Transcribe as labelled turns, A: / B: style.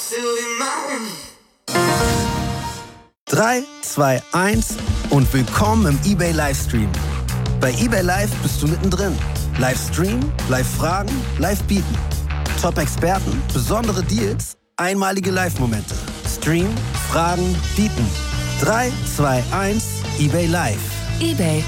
A: 3, 2, 1 und willkommen im eBay Livestream. Bei eBay Live bist du mittendrin. Livestream, Live-Fragen, Live-Bieten. Top-Experten, besondere Deals, einmalige Live-Momente. Stream, Fragen, Bieten. 3, 2, 1, eBay Live.
B: eBay.